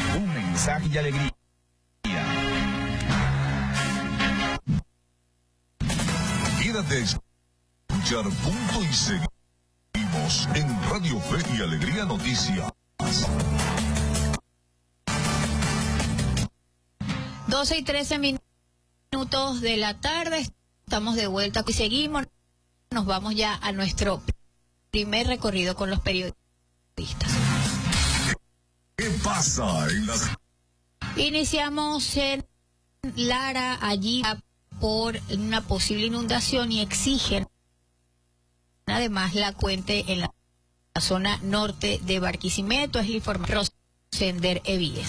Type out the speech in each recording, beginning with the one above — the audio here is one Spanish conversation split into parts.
Un mensaje de alegría. Quédate a escuchar Punto y seguimos en Radio Fe y Alegría Noticias. 12:13 minutos de la tarde, estamos de vuelta y seguimos, nos vamos ya a nuestro primer recorrido con los periodistas. ¿Qué pasa en las... Iniciamos en Lara, allí por una posible inundación y exigen además la cuente en la zona norte de Barquisimeto. Es la información Rosender Evíes.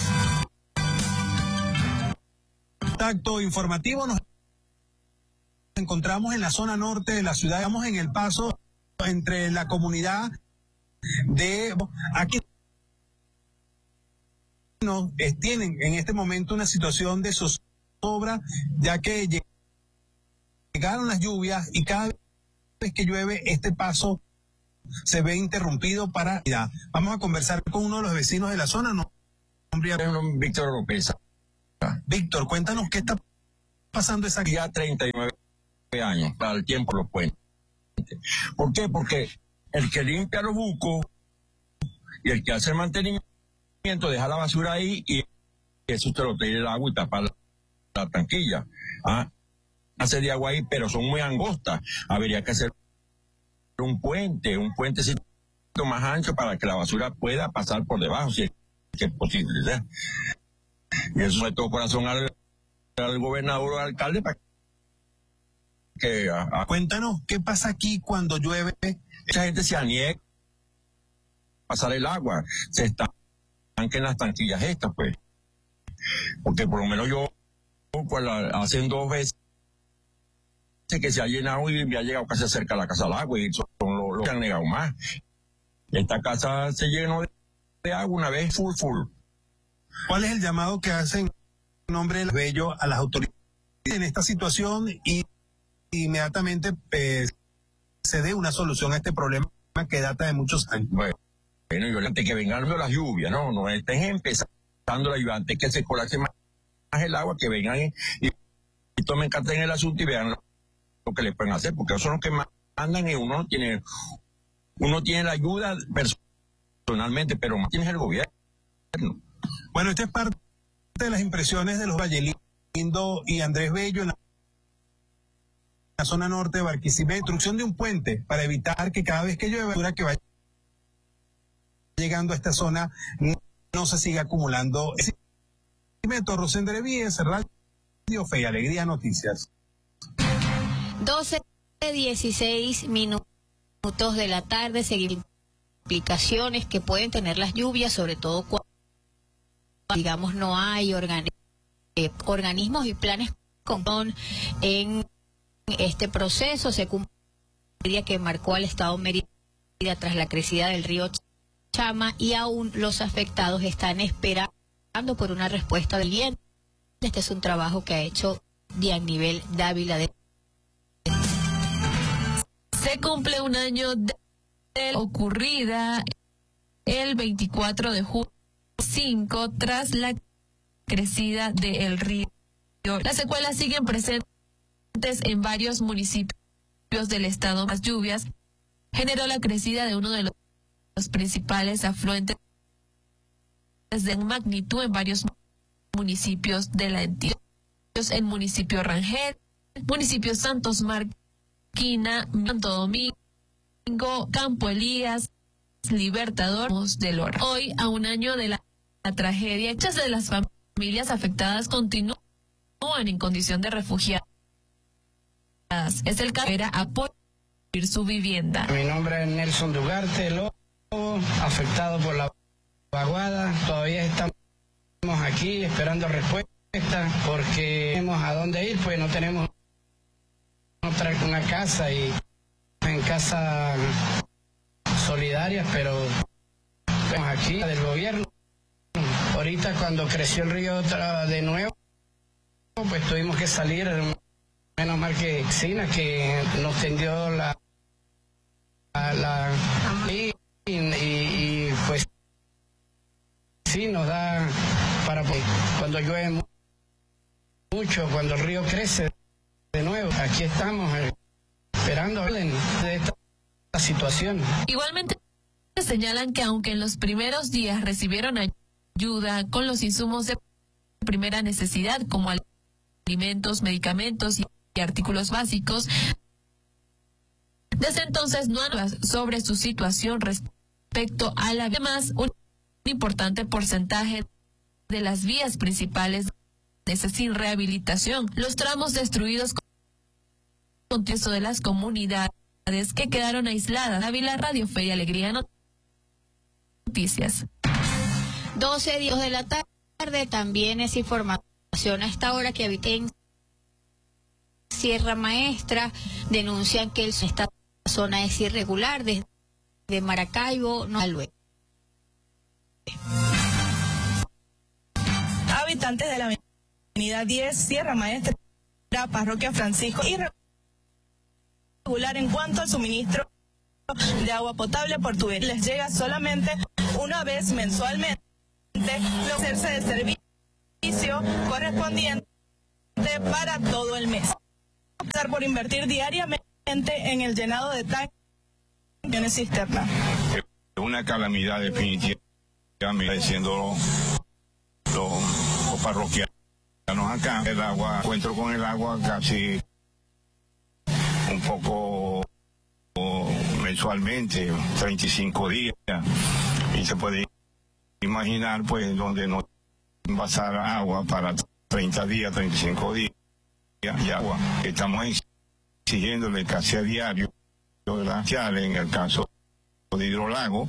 Contacto informativo, nos encontramos en la zona norte de la ciudad, estamos en el paso entre la comunidad de aquí. Tienen en este momento una situación de zozobra, ya que llegaron las lluvias y cada vez que llueve este paso se ve interrumpido para... Vamos a conversar con uno de los vecinos de la zona. Víctor López. Víctor, cuéntanos qué está pasando esa... Ya 39 años, para el tiempo los puentes. ¿Por qué? Porque el que limpia los bucos y el que hace el mantenimiento deja la basura ahí y eso te lo tira el agua y tapa la tranquilla. Hace de agua ahí, pero son muy angostas. Habría que hacer un puentecito más ancho para que la basura pueda pasar por debajo, si es posible, ¿verdad? Y eso de todo corazón al gobernador o al alcalde para que... Cuéntanos, ¿qué pasa aquí cuando llueve? Esa gente se aniega a pasar el agua, se estancan en las tranquillas estas, pues. Porque por lo menos yo, pues, hacen 2 veces que se ha llenado y me ha llegado casi cerca a la casa al agua y son los que han negado más. Esta casa se llenó de agua una vez full. ¿Cuál es el llamado que hacen en nombre de Bello a las autoridades en esta situación y inmediatamente se dé una solución a este problema que data de muchos años? Bueno, yo antes que vengan las lluvias, no estén empezando la lluvia, antes que se colapse más el agua, que vengan y tomen carta en el asunto y vean lo que le pueden hacer, porque esos son los que mandan y uno tiene la ayuda personalmente, pero más tiene el gobierno. Bueno, esta es parte de las impresiones de los Vallelindo y Andrés Bello en la zona norte de Barquisimeto. Construcción de un puente para evitar que cada vez que llueva, que vaya llegando a esta zona, no se siga acumulando. Rosender Evíes, Radio Fe y Alegría Noticias. 12:16 minutos de la tarde, seguir implicaciones que pueden tener las lluvias, sobre todo cuando, digamos, no hay organismos y planes en este proceso. Se cumple el día que marcó al estado Mérida tras la crecida del río Chama y aún los afectados están esperando por una respuesta del viento. Este es un trabajo que ha hecho Dianivel Dávila. Se cumple un año de ocurrida el 24 de julio 5 tras la crecida del río. Las secuelas siguen presentes en varios municipios del estado. Las lluvias generó la crecida de uno de los principales afluentes de magnitud en varios municipios de la entidad. El municipio Rangel, municipio Santos Marquina, Santo Domingo, Campo Elías, Libertador del Oro. Hoy, a un año de la tragedia, muchas de las familias afectadas continúan en condición de refugiadas. Es el caso de apoyar su vivienda. Mi nombre es Nelson Dugarte Lobo, afectado por la vaguada. Todavía estamos aquí esperando respuesta porque tenemos a dónde ir, pues no tenemos una casa y en casa solidarias, pero estamos aquí del gobierno. Ahorita cuando creció el río de nuevo, pues tuvimos que salir, menos mal que Xina, que nos tendió y pues sí nos da para cuando llueve mucho, cuando el río crece de nuevo. Aquí estamos esperando de esta situación. Igualmente señalan que aunque en los primeros días recibieron ayuda con los insumos de primera necesidad como alimentos, medicamentos y artículos básicos, desde entonces no han hablado sobre su situación respecto a la... Además, un importante porcentaje de las vías principales necesitan rehabilitación. Los tramos destruidos con eso de las comunidades que quedaron aisladas. Ávila, Radio Fe y Alegría Noticias. 12 días de la tarde, también es información a esta hora que habiten Sierra Maestra, denuncian que esta zona es irregular desde Maracaibo no al oeste. Habitantes de la avenida 10, Sierra Maestra, Parroquia Francisco, irregular en cuanto al suministro de agua potable por tubería. Les llega solamente una vez mensualmente, hacerse de servicio correspondiente para todo el mes. Optar por invertir diariamente en el llenado de tanques y cisternas. Una calamidad definitiva, diciendo los parroquianos acá. El agua, encuentro con el agua casi un poco mensualmente, 35 días, y se puede imaginar pues donde no pasar agua para 30 días, 35 días y agua. Estamos exigiéndole casi a diario, ¿verdad? En el caso de Hidrolago,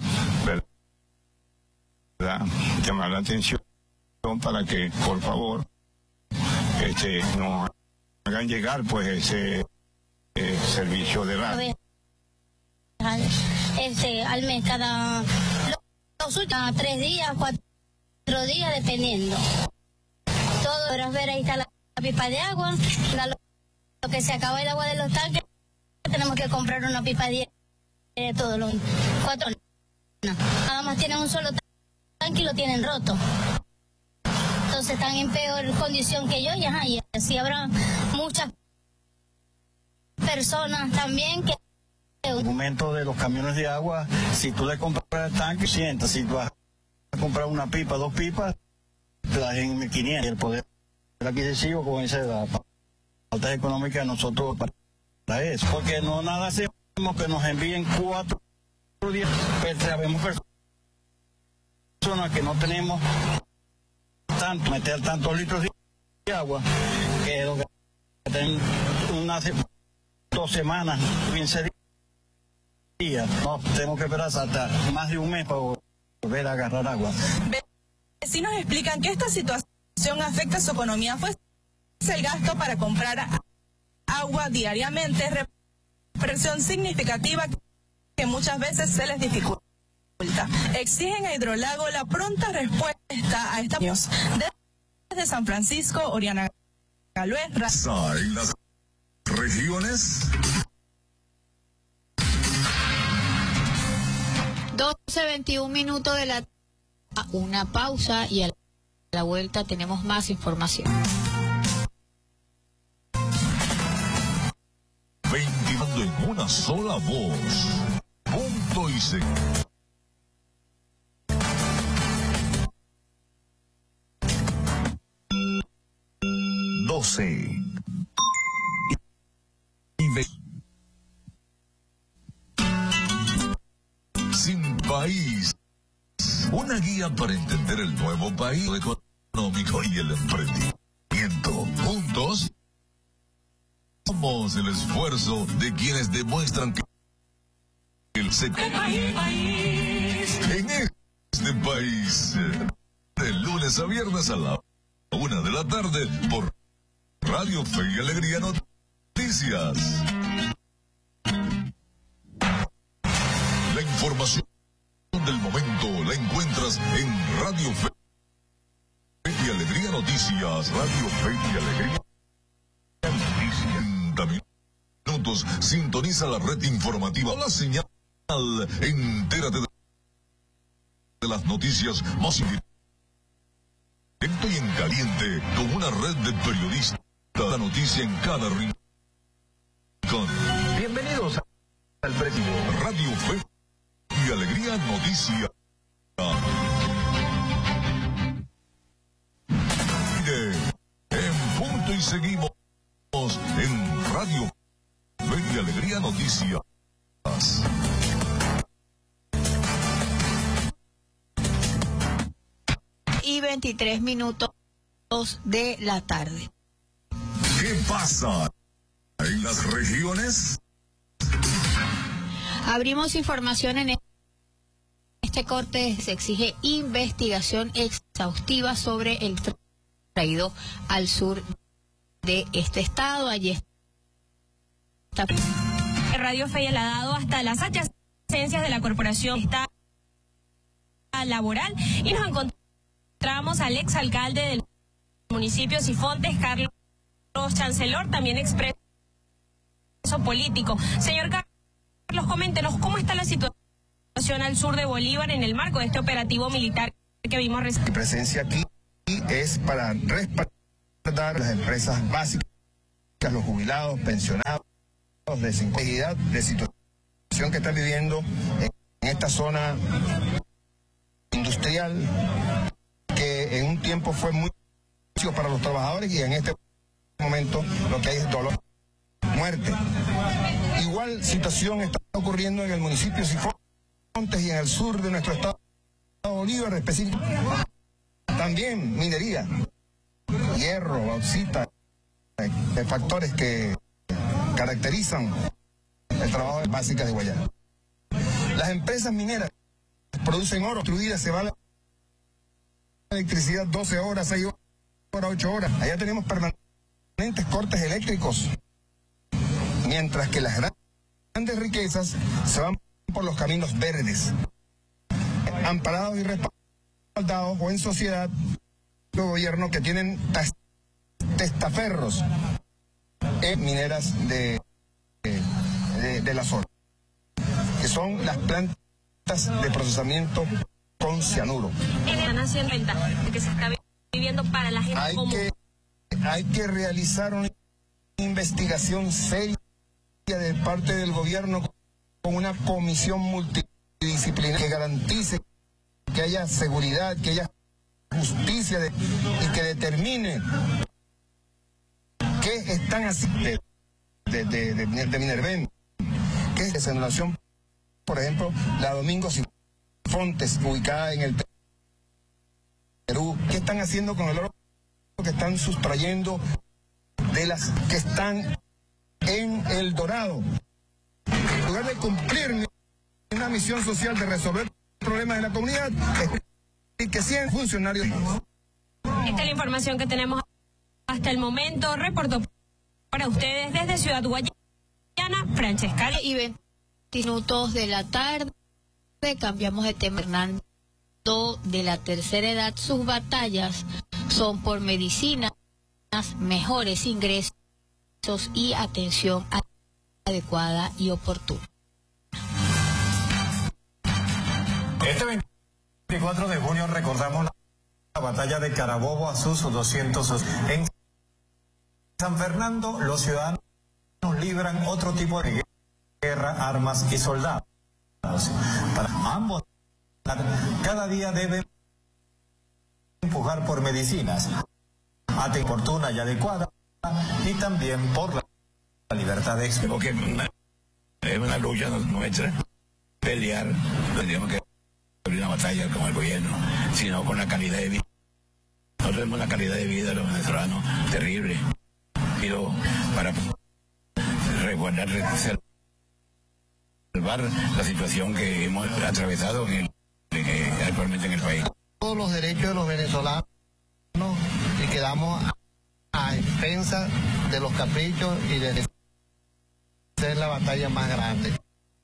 ¿verdad? Llamar la atención para que por favor nos hagan llegar pues ese servicio de agua. Al mes, los últimos 3 días, 4 días, dependiendo. Todo, podrás ver, ahí está la pipa de agua, lo que se acaba el agua de los tanques, tenemos que comprar una pipa de todos los 4. Nada más tienen un solo tanque y lo tienen roto. Entonces están en peor condición que yo, y así habrá muchas personas también que... El argumento de los camiones de agua, si tú le compras el tanque, sientas, si tú vas a comprar una pipa, 2 pipas, te das en 1.500. El poder adquisitivo, como dice la falta económica de nosotros para eso. Porque no nada hacemos que nos envíen 4 días, pero sabemos personas que no tenemos meter tantos litros de agua, que lo que tienen unas 2 semanas, 15 días. No, tenemos que esperar hasta más de un mes para volver a agarrar agua. Vecinos explican que esta situación afecta su economía, pues el gasto para comprar agua diariamente, presión significativa que muchas veces se les dificulta. Exigen a Hidrolago la pronta respuesta a esta situación. Desde San Francisco, Oriana Galvez. En las regiones. 12:21 minutos de la... Una pausa y a la vuelta tenemos más información. 22 en una sola voz. Punto y seguido. Sin país. Una guía para entender el nuevo país económico y el emprendimiento. Juntos somos el esfuerzo de quienes demuestran que el sector en este país, de lunes a viernes a la 1 de la tarde por Radio Fe y Alegría Noticias. La información del momento la encuentras en Radio Fe y Alegría Noticias. Radio Fe y Alegría Noticias. 30 minutos. Sintoniza la red informativa. La señal. Entérate de las noticias más y en caliente, con una red de periodistas. La noticia en cada rincón. Bienvenidos al Presidio. Radio Fe y Alegría Noticia. En punto y seguimos en Radio Fe y Alegría Noticias. Y 23 minutos de la tarde. ¿Qué pasa en las regiones? Abrimos información en este corte. Se exige investigación exhaustiva sobre el traído al sur de este estado. Allí está. Radio Fe le ha dado hasta las adyacencias de la corporación está laboral y nos encontramos al exalcalde del municipio Sifontes, Carlos Chancellor, también expreso político. Señor Carlos, coméntenos cómo está la situación al sur de Bolívar en el marco de este operativo militar que vimos recién. Mi presencia aquí es para respaldar las empresas básicas, los jubilados, pensionados, de complejidad de situación que están viviendo en esta zona industrial, que en un tiempo fue muy para los trabajadores y en este momento lo que hay es dolor, muerte. Igual situación está ocurriendo en el municipio Sifontes y en el sur de nuestro estado Bolívar específicamente. También minería, hierro, bauxita, factores que caracterizan el trabajo básico de Guayana. Las empresas mineras producen oro, destruidas, se va la electricidad 12 horas, 6 horas, 8 horas. Allá tenemos permanentes cortes eléctricos, mientras que las grandes riquezas se van por los caminos verdes, amparados y respaldados o en sociedad de gobierno que tienen testaferros en mineras de la zona, que son las plantas de procesamiento con cianuro. Están haciendo cuenta de que se está viviendo para la gente hay que realizar una investigación seria de parte del gobierno con una comisión multidisciplinaria que garantice que haya seguridad, que haya justicia y que determine qué están haciendo de Minerven, que es descentralización, por ejemplo, la Domingo Sifontes, ubicada en el Perú. ¿Qué están haciendo con el oro que están sustrayendo de las que están en El Dorado? En lugar de cumplir una misión social de resolver problemas de la comunidad, y que 100 funcionarios. Esta es la información que tenemos hasta el momento. Reportó para ustedes desde Ciudad Guayana, Francesca. Y 20 minutos de la tarde, cambiamos de tema. Fernando de la tercera edad, sus batallas son por medicinas, mejores ingresos y atención adecuada y oportuna. Este 24 de junio recordamos la batalla de Carabobo a sus 200. En San Fernando, los ciudadanos libran otro tipo de guerra, armas y soldados. Para ambos, cada día deben empujar por medicinas, atención oportuna y adecuada, y también por la libertad de expresión. Porque es una lucha nuestra, pelear, no tenemos que abrir una batalla con el gobierno, sino con la calidad de vida. Nosotros tenemos una calidad de vida de los venezolanos terrible, pero para resguardar, salvar la situación que hemos atravesado actualmente en el país. Todos los derechos de los venezolanos y quedamos a expensas de los caprichos y de ser la batalla más grande.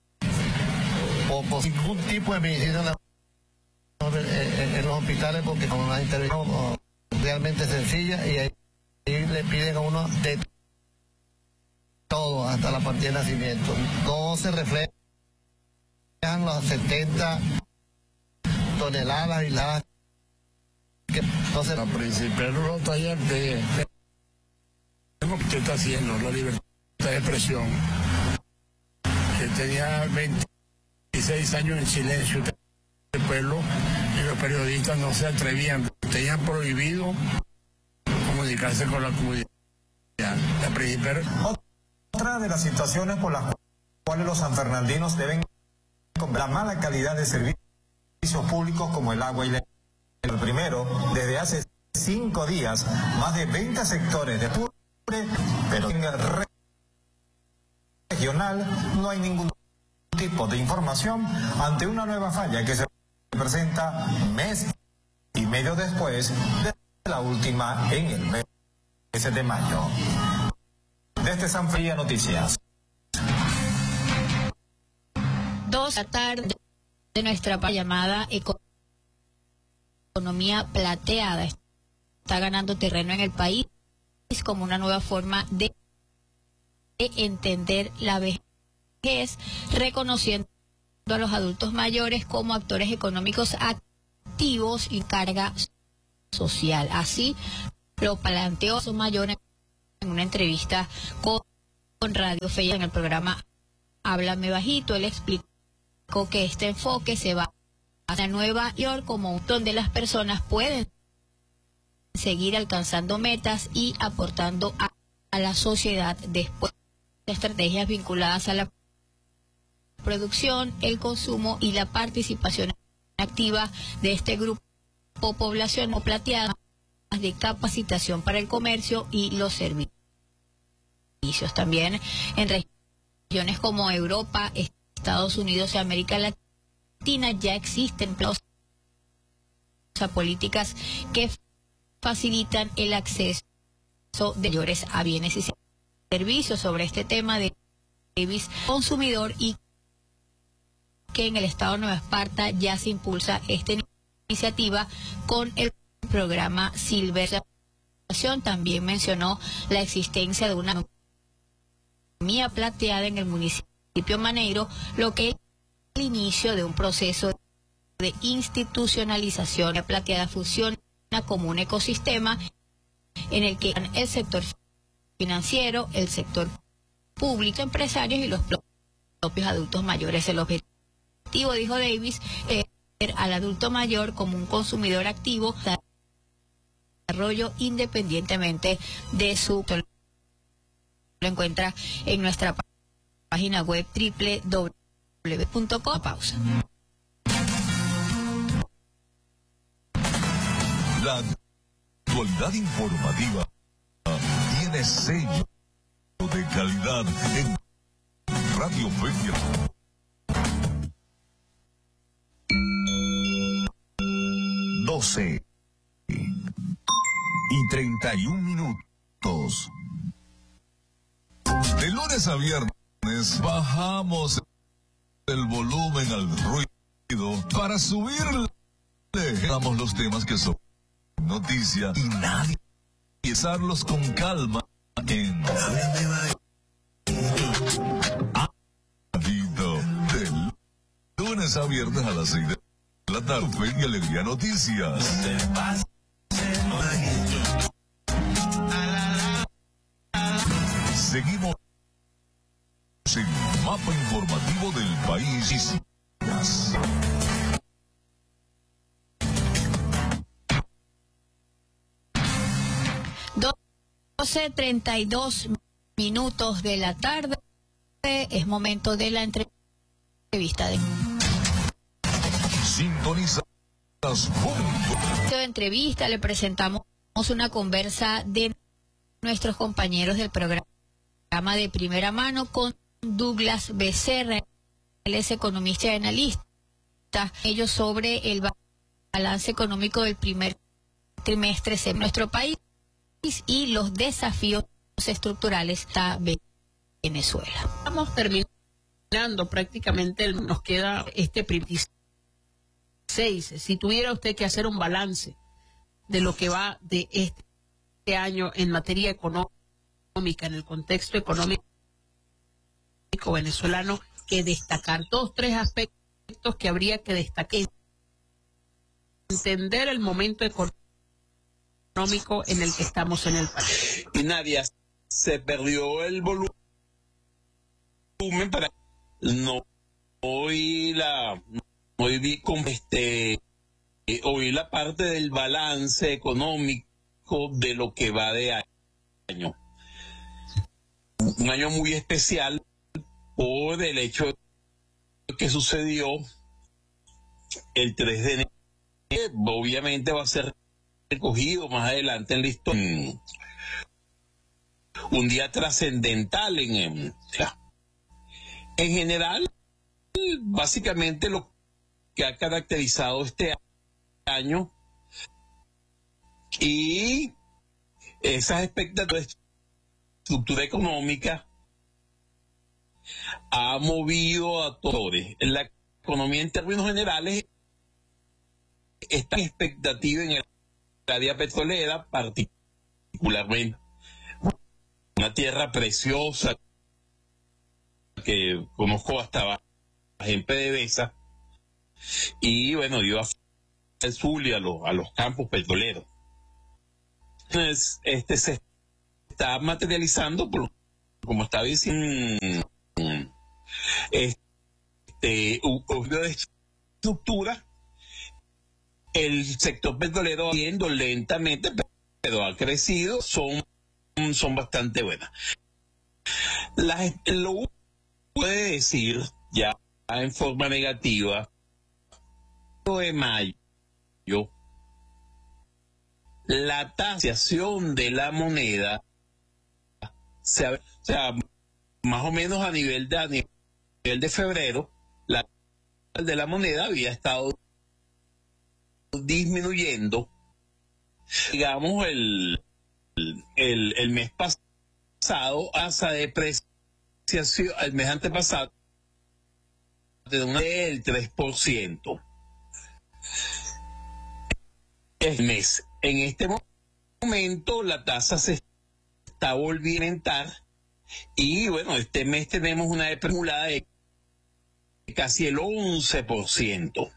O por ningún tipo de medicina en los hospitales, porque con una intervención realmente sencilla, y ahí le piden a uno de todo hasta la partida de nacimiento. No se reflejan las 70 toneladas y las que Entonces, la principal batalla de lo que usted está haciendo, la libertad de expresión. Que tenía 26 años en silencio del pueblo y los periodistas no se atrevían, tenían prohibido comunicarse con la comunidad. La principal... Otra de las situaciones por las cuales los sanfernandinos deben la mala calidad de servicios públicos como el agua y la... El primero, desde hace 5 días, más de 20 sectores de Pure, pero en el regional no hay ningún tipo de información ante una nueva falla que se presenta mes y medio después de la última en el mes de mayo. Desde Sanfería Noticias. 2 de la tarde de nuestra llamada economía plateada está ganando terreno en el país como una nueva forma de entender la vejez, reconociendo a los adultos mayores como actores económicos activos y carga social. Así lo planteó su mayor en una entrevista con Radio Fe en el programa Háblame Bajito. Él explicó que este enfoque se va a Nueva York como donde las personas pueden seguir alcanzando metas y aportando a la sociedad después de estrategias vinculadas a la producción, el consumo y la participación activa de este grupo poblacional plateada de capacitación para el comercio y los servicios. También en regiones como Europa, Estados Unidos y América Latina ya existen políticas que facilitan el acceso de mayores a bienes y servicios. Sobre este tema de Davis consumidor y que en el estado de Nueva Esparta ya se impulsa esta iniciativa con el programa Silver. También mencionó la existencia de una economía plateada en el municipio Maneiro, lo que es el inicio de un proceso de institucionalización. La plateada funciona como un ecosistema en el que el sector financiero, el sector público, empresarios y los propios adultos mayores. El objetivo, dijo Davis, es ver al adulto mayor como un consumidor activo, desarrollo independientemente de su... Lo encuentra en nuestra página web www.com. Pausa. La actualidad informativa tiene sello de calidad en Radio Fe. 12:31. De lunes a viernes bajamos el volumen al ruido para subirle. Damos los temas que son noticia y nadie empezarlos con calma en de lunes a viernes a las 6 de la tarde. Fe y Alegría Noticias. Seguimos en el mapa informativo del país. 12:32 de la tarde. Es momento de la entrevista de... Sintonizas. De entrevista le presentamos una conversa de nuestros compañeros del programa de Primera Mano con Douglas Becerra. Él es economista y analista. Ellos sobre el balance económico del primer trimestre en nuestro país y los desafíos estructurales de Venezuela. Estamos terminando prácticamente, nos queda este 26. Si tuviera usted que hacer un balance de lo que va de este año en materia económica, en el contexto económico venezolano, que destacar 2, 3 aspectos que habría que destacar. Entender el momento económico económico en el que estamos en el país. Y Nadia, se perdió el volumen para oí la parte del balance económico de lo que va de año. Un año muy especial por el hecho que sucedió el 3 de enero. Obviamente va a ser recogido más adelante en la historia. Un día trascendental en general, básicamente lo que ha caracterizado este año y esas expectativas de estructura económica ha movido a todos. La economía en términos generales está en expectativa en el área petrolera, particularmente una tierra preciosa que conozco hasta en PDVSA, y bueno, iba al sur y a los campos petroleros. Entonces, se está materializando, como estaba diciendo, un cambio de estructura. El sector petrolero yendo lentamente, pero ha crecido, son bastante buenas. Lo puede decir ya en forma negativa, de mayo, la tasación de la moneda, o sea, más o menos a nivel de febrero, la de la moneda había estado disminuyendo. Digamos, el mes pasado, tasa de depreciación, el mes antepasado, del 3%. El mes. En este momento la tasa se está volviendo a aumentar y bueno, este mes tenemos una acumulada de casi el 11%.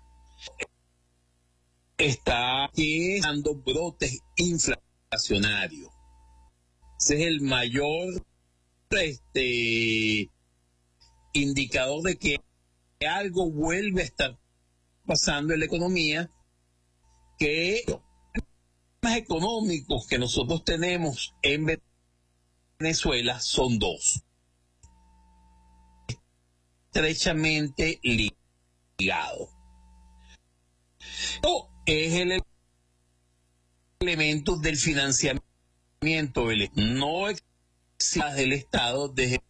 Está dando brotes inflacionarios. Ese es el mayor indicador de que algo vuelve a estar pasando en la economía, que los problemas económicos que nosotros tenemos en Venezuela son dos, estrechamente ligados. Es el elemento del financiamiento no existe del Estado desde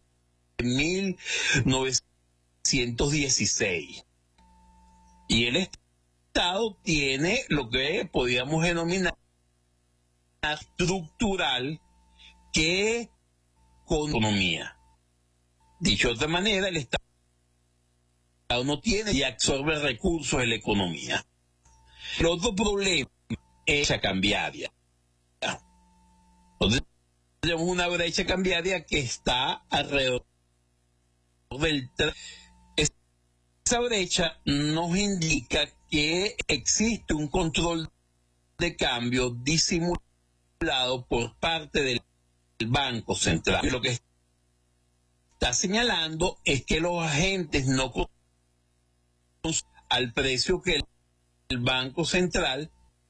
1916. Y el Estado tiene lo que podríamos denominar estructural, que con economía. Dicho de otra manera, el Estado no tiene y absorbe recursos de la economía. El otro problema es la brecha cambiaria. Entonces, tenemos una brecha cambiaria que está alrededor del 3%. Esa brecha nos indica que existe un control de cambio disimulado por parte del Banco Central. Y lo que está señalando es que los agentes no consumen al precio que el Banco Central,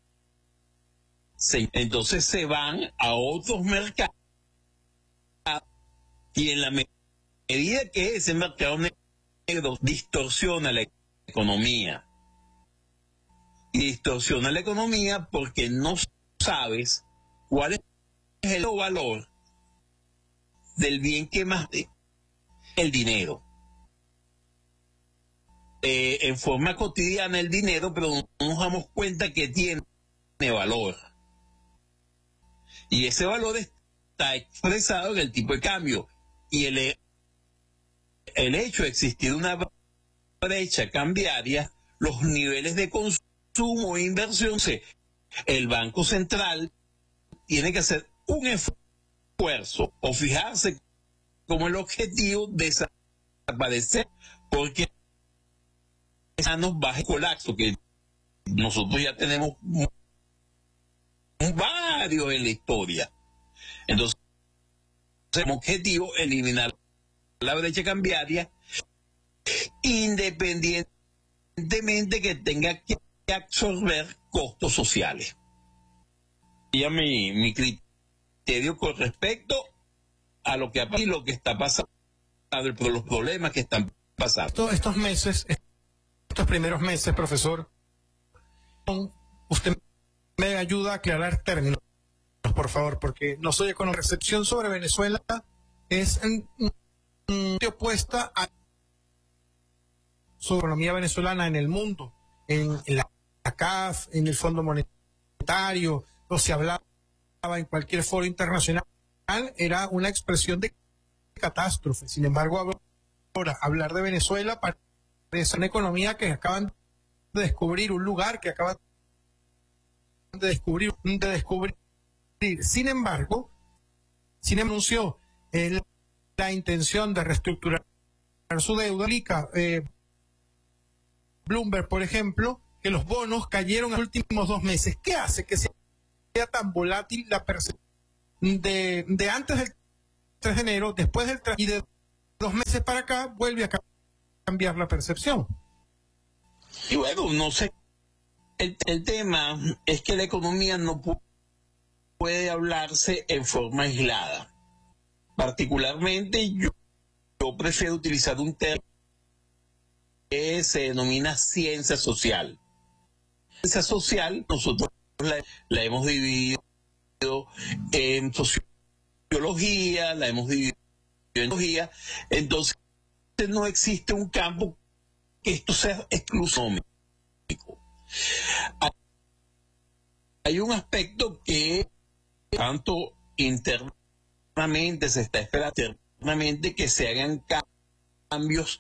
entonces se van a otros mercados, y en la medida que ese mercado negro distorsiona la economía, y distorsiona la economía porque no sabes cuál es el valor del bien que más el dinero. En forma cotidiana el dinero, pero no nos damos cuenta que tiene valor. Y ese valor está expresado en el tipo de cambio. Y el hecho de existir una brecha cambiaria, los niveles de consumo e inversión, el Banco Central tiene que hacer un esfuerzo o fijarse como el objetivo de desaparecer, porque nos baja el colapso, que nosotros ya tenemos varios en la historia. Entonces, como objetivo, eliminar la brecha cambiaria, independientemente que tenga que absorber costos sociales. Y a mi criterio con respecto a lo que está pasando, los problemas que están pasando. Estos primeros meses, profesor, usted me ayuda a aclarar términos, por favor, porque no soy economista. La percepción sobre Venezuela es opuesta a su economía venezolana en el mundo, en la CAF, en el Fondo Monetario, o se hablaba en cualquier foro internacional, era una expresión de catástrofe. Sin embargo, ahora hablar de Venezuela parece una economía que acaban de descubrir, un lugar que acaban de descubrir. Sin embargo, anunció la intención de reestructurar su deuda. Bloomberg, por ejemplo, que los bonos cayeron en los últimos 2 meses. ¿Qué hace que sea tan volátil la percepción de antes del 3 de enero, después del y de 2 meses para acá vuelve a cambiar la percepción? Y bueno, no sé. El tema es que la economía no puede hablarse en forma aislada. Particularmente yo prefiero utilizar un término que se denomina ciencia social. Ciencia social nosotros la hemos dividido en sociología, la hemos dividido en sociología. Entonces no existe un campo que esto sea exclusivo. Hay un aspecto que tanto internamente se está esperando que se hagan cambios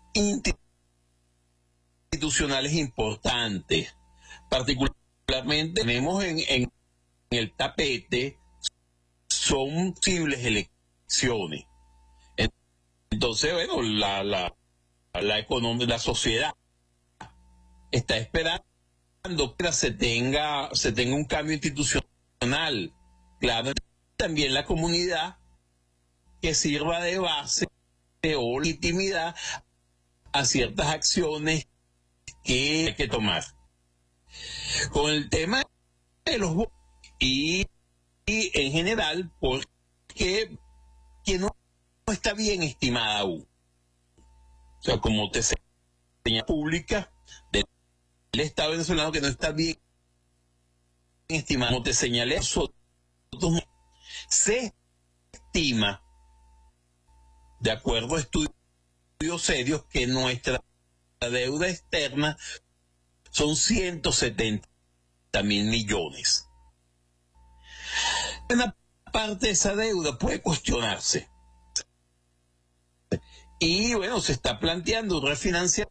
institucionales importantes. Particularmente tenemos en el tapete son posibles elecciones. Entonces, bueno, la economía, la sociedad está esperando que se tenga un cambio institucional. Claro, también la comunidad que sirva de base o legitimidad a ciertas acciones que hay que tomar. Con el tema de los votos y en general, porque que no está bien estimada aún. O sea, como te señala pública del Estado venezolano que no está bien estimada, como te señalé, se estima, de acuerdo a estudios serios, que nuestra deuda externa son 170 mil millones. Una parte de esa deuda puede cuestionarse. Y bueno, se está planteando un refinanciamiento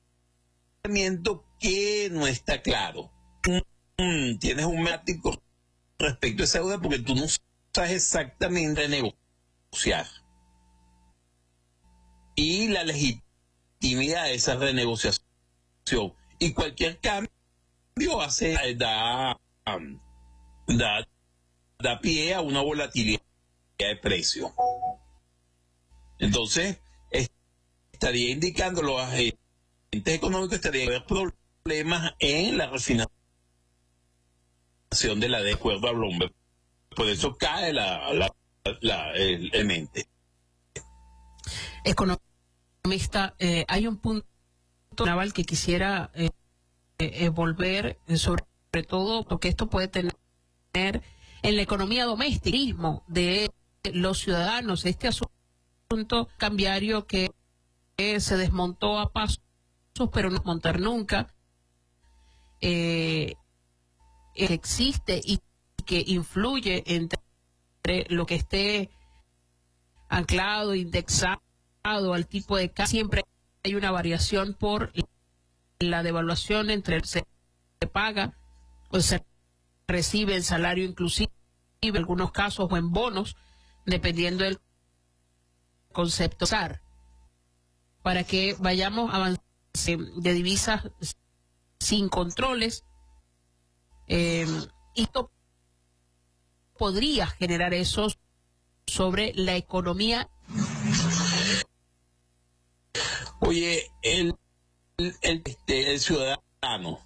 que no está claro. Tienes un mático respecto a esa deuda porque tú no sabes exactamente renegociar. Y la legitimidad de esa renegociación. Y cualquier cambio da pie a una volatilidad de precio. Entonces, estaría indicando los agentes económicos, estaría haber problemas en la refinanciación de la deuda, de acuerdo a Bloomberg. Por eso cae el mente. Economista, hay un punto naval que quisiera volver, sobre todo porque esto puede tener en la economía doméstica de los ciudadanos, este asunto cambiario que se desmontó a pasos, pero no desmontar nunca, existe y que influye entre lo que esté anclado, indexado al tipo de cambio. Siempre hay una variación por la devaluación entre se paga o se recibe en salario inclusive, en algunos casos, o en bonos, dependiendo del concepto SAR, para que vayamos avanzando de divisas sin controles. Y esto podría generar eso sobre la economía? Oye, el ciudadano,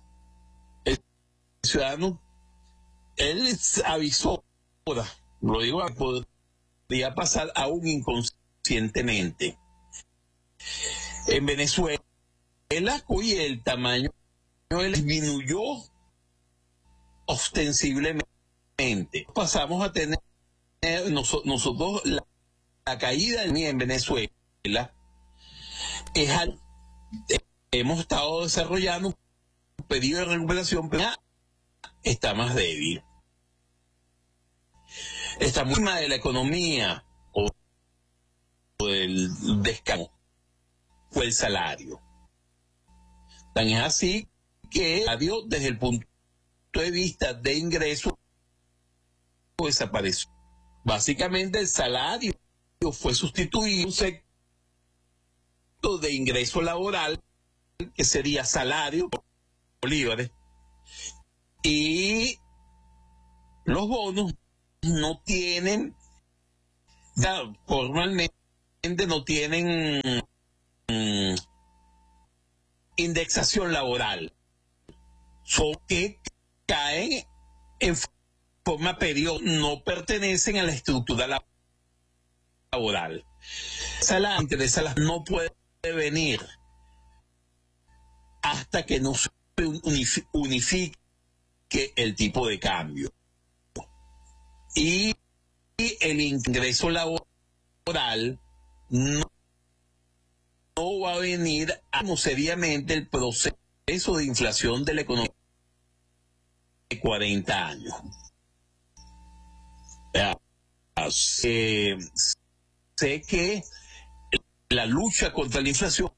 él avisó, lo digo, podría pasar aún inconscientemente. En Venezuela, oye, el tamaño disminuyó ostensiblemente. Pasamos a tener nosotros la caída en Venezuela. Hemos estado desarrollando un periodo de recuperación, pero ya está más débil. Está muy mal de la economía o del descanso o el salario. Tan es así que desde el punto de vista de ingreso desapareció. Básicamente el salario fue sustituido por un sector de ingreso laboral que sería salario, bolívares, y los bonos no tienen, formalmente no tienen indexación laboral, son que caen en forma periódica, no pertenecen a la estructura laboral. El interés no puede venir hasta que no se unifique el tipo de cambio. Y el ingreso laboral no va a venir seriamente el proceso de inflación de la economía de 40 años. Sé que la lucha contra la inflación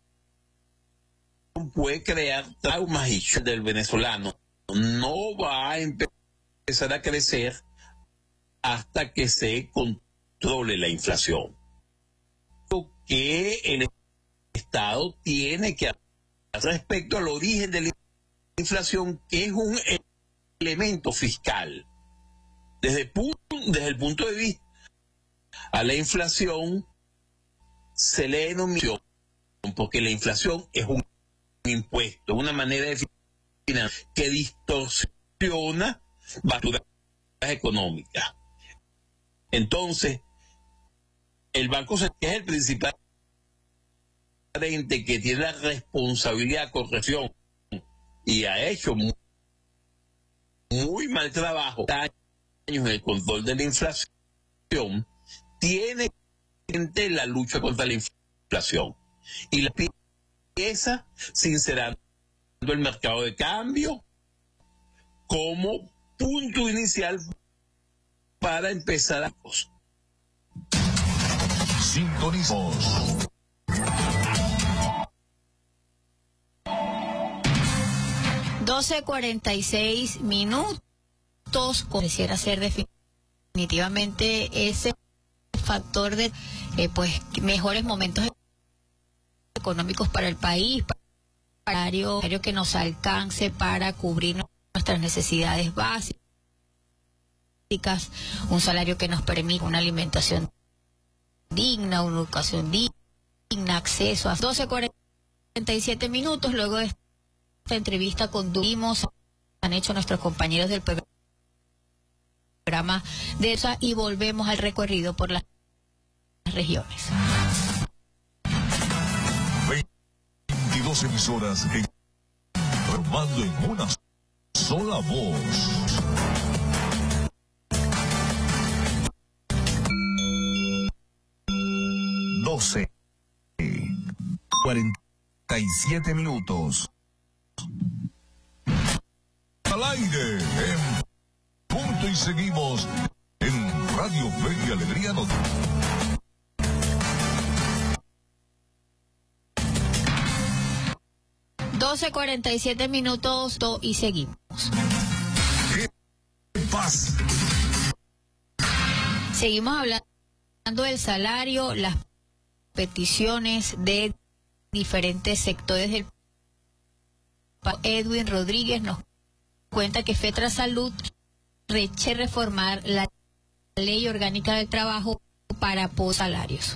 puede crear traumas del venezolano. No va a empezar a crecer hasta que se controle la inflación. Que el Estado tiene que hacer respecto al origen de la inflación, que es un elemento fiscal. Desde el punto de vista a la inflación se le denomina, porque la inflación es un impuesto, una manera de financiar que distorsiona las económicas. Entonces, el Banco Central, que es el principal ente que tiene la responsabilidad de corrección y ha hecho muy mal trabajo años en el control de la inflación, tiene la lucha contra la inflación y la pieza sincerando el mercado de cambio como punto inicial para empezar a sintonizamos. $12:46. Pareciera ser definitivamente ese factor de mejores momentos económicos para el país, para el salario que nos alcance para cubrir nuestras necesidades básicas, un salario que nos permita una alimentación digna, una educación digna, acceso a 12:47. Luego de esta entrevista condujimos, han hecho nuestros compañeros del programa de ESA y volvemos al recorrido por las regiones. 22 emisoras formando en una sola voz. Doce 47 minutos. Al aire en punto y seguimos en Radio Fe y Alegría Noticias. 12:47 y seguimos. ¿Qué pasa? Seguimos hablando del salario, las peticiones de diferentes sectores del país. Edwin Rodríguez nos cuenta que FETRASalud rechaza reformar la Ley Orgánica del Trabajo para salarios.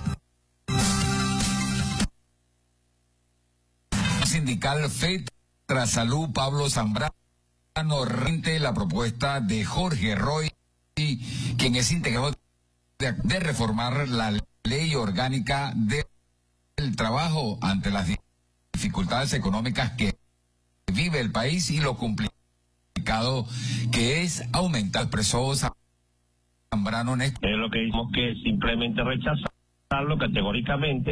Sindical FETRA Salud Pablo Zambrano rente la propuesta de Jorge Roy, quien es integrado de reformar la Ley Orgánica del Trabajo ante las dificultades económicas que vive el país y lo complicado que es aumentar. Expresó Zambrano en esto. Lo que dijimos que simplemente rechazarlo categóricamente,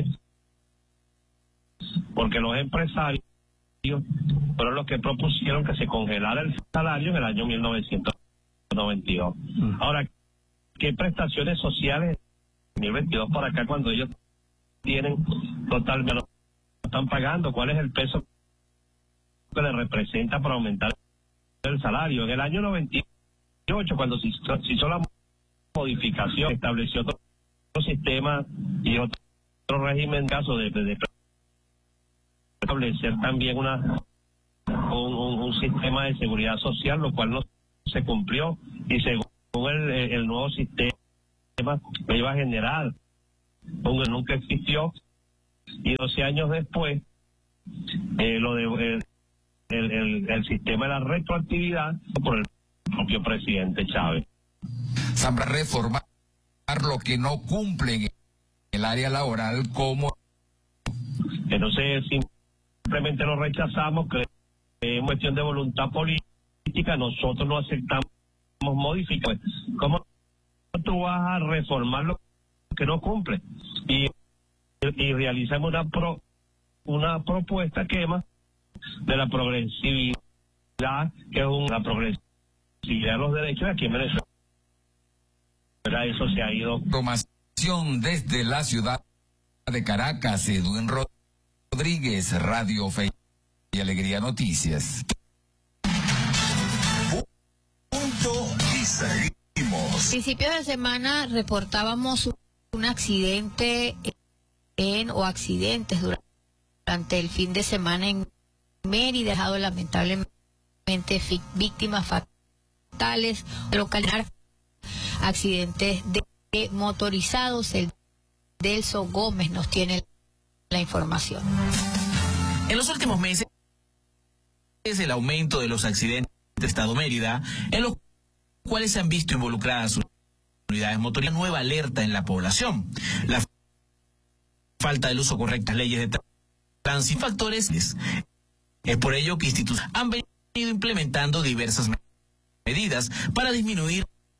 porque los empresarios fueron los que propusieron que se congelara el salario en el año 1992. Ahora, ¿qué prestaciones sociales en 2022 por acá cuando ellos tienen totalmente, lo están pagando? ¿Cuál es el peso que le representa para aumentar el salario? En el año 98, cuando se hizo la modificación, estableció otro sistema y otro régimen en caso de establecer también un sistema de seguridad social, lo cual no se cumplió, y según el nuevo sistema iba a generar nunca existió, y 12 años después el sistema de la retroactividad por el propio presidente Chávez. Zambrano reformar lo que no cumplen en el área laboral, como entonces simplemente lo rechazamos, que es cuestión de voluntad política, nosotros no aceptamos modificar. ¿Cómo tú vas a reformar lo que no cumple? Y realizamos una propuesta que más de la progresividad, que es una progresividad de los derechos aquí en Venezuela. Eso se ha ido. Información desde la ciudad de Caracas, Edwin Rodríguez, Radio Fe y Alegría Noticias. Punto y seguimos. A principios de semana reportábamos un accidente accidentes durante el fin de semana en Mérida, dejado lamentablemente víctimas fatales, localizar accidentes de motorizados. El Delso Gómez nos tiene la información. En los últimos meses, el aumento de los accidentes de Estado Mérida, en los cuales se han visto involucradas unidades motorizadas, nueva alerta en la población. La falta del uso correcto de las leyes de tránsito y factores. Es por ello que instituciones han venido implementando diversas medidas para disminuir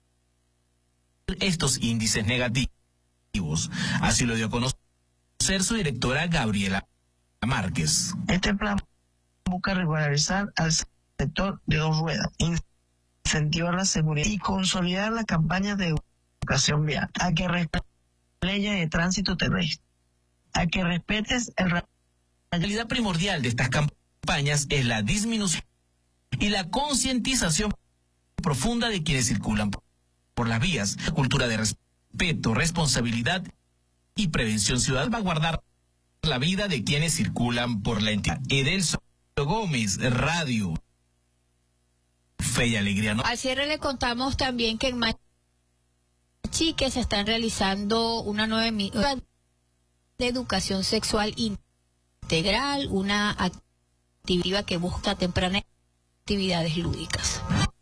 estos índices negativos. Así lo dio a conocer su directora Gabriela Márquez. Este plan busca regularizar al sector de dos ruedas, incentivar la seguridad y consolidar la campaña de educación vial, a que respetes la ley de tránsito terrestre, a que respetes la realidad primordial de estas campañas es la disminución y la concientización profunda de quienes circulan por las vías, la cultura de respeto, responsabilidad y prevención ciudadana, va a guardar la vida de quienes circulan por la entidad. Edelso Gómez, Radio Fe y Alegría. Al cierre le contamos también que en Machique se están realizando una nueva de educación sexual integral, una actividad que busca tempranas actividades lúdicas.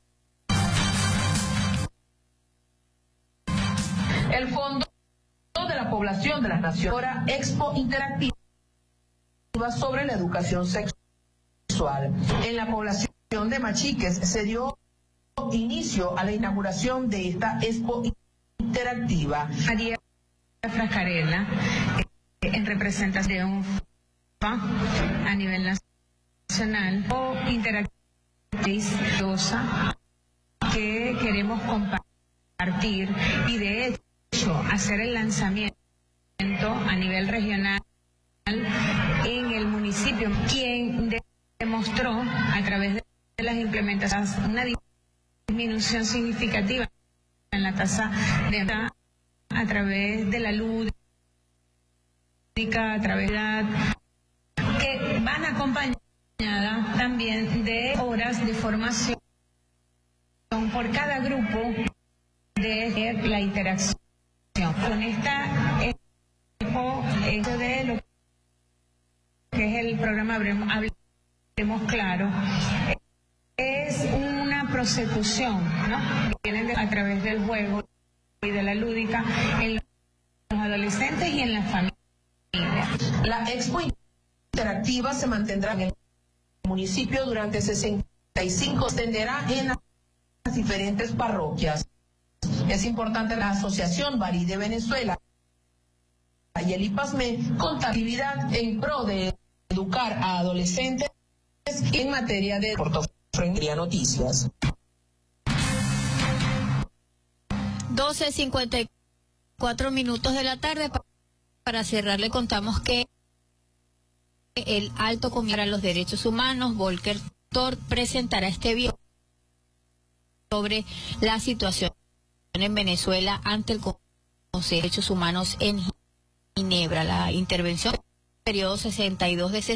El Fondo de la Población de las Naciones, ahora Expo Interactiva sobre la educación sexual. En la población de Machiques se dio inicio a la inauguración de esta Expo Interactiva. María Frascarella, en representación de un a nivel nacional, o interactiva que queremos compartir y de hecho hacer el lanzamiento a nivel regional en el municipio, quien demostró a través de las implementaciones una disminución significativa en la tasa de a través de la lúdica, a través de que van acompañadas también de horas de formación por cada grupo de la interacción. Con esta esto de lo que es el programa Hablemos Claro, es una prosecución, ¿no? Vienen a través del juego y de la lúdica en los adolescentes y en las familias. La expo interactiva se mantendrá en el municipio durante 65, se extenderá en las diferentes parroquias. Es importante la Asociación Barí de Venezuela y el IPASME con actividad en pro de educar a adolescentes en materia de Portofrenería Noticias. 12:54 minutos de la tarde. Para cerrar, le contamos que el Alto Comisionado para los Derechos Humanos, Volker Turk, presentará este video sobre la situación en Venezuela ante el Consejo de Derechos Humanos en Ginebra. La intervención del periodo 62 de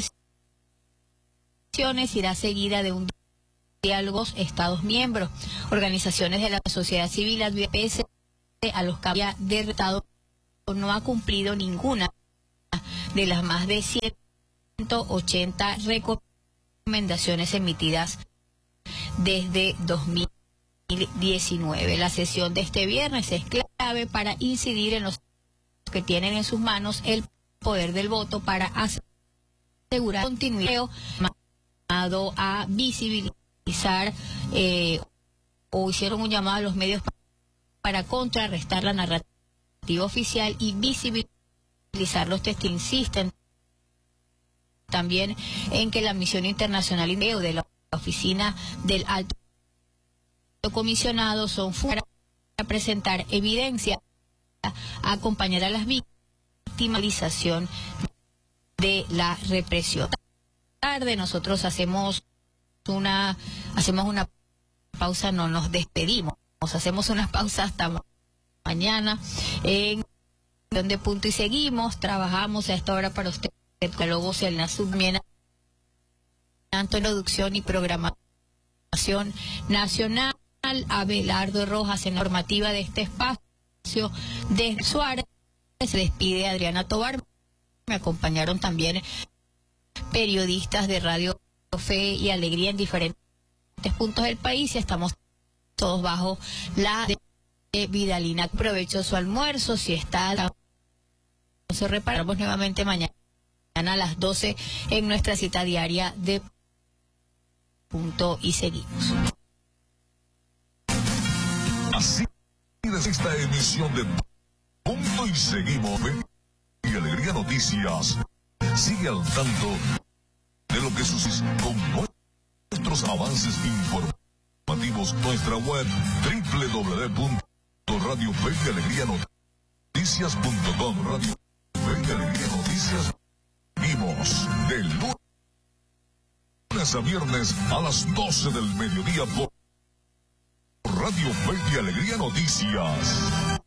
sesiones irá seguida de un diálogo Estados miembros, organizaciones de la sociedad civil, advierte a los que había derrotado no ha cumplido ninguna de las más de 180 recomendaciones emitidas desde 2019. La sesión de este viernes es clave para incidir en los que tienen en sus manos el poder del voto para asegurar continuidad, llamado a visibilizar o hicieron un llamado a los medios para contrarrestar la narrativa oficial y visibilizar los testigos. Insisten también en que la misión internacional de la oficina del Alto Comisionado son para presentar evidencia, acompañar a las víctimas de la represión. Tarde nosotros hacemos una pausa, no nos despedimos, hacemos una pausa hasta mañana en donde punto y seguimos, trabajamos a esta hora para usted, luego se la submiena tanto en producción y programación nacional, Abelardo Rojas en la normativa de este espacio, desde Suárez se despide Adriana Tobar, me acompañaron también periodistas de Radio Fe y Alegría en diferentes puntos del país y estamos todos bajo la de Vidalina. Aprovecho su almuerzo, si está, nos reparamos nuevamente mañana a las 12 en nuestra cita diaria de Punto y Seguimos. Así es esta emisión de Punto y Seguimos y Alegría Noticias. Sigue al tanto de lo que sucede con nuestros avances informativos. Nuestra web www.radiofeyalegrianoticias.com. Radio Fe y Alegría Noticias. Vimos de lunes a viernes a las 12 del mediodía por Radio Fe y Alegría Noticias.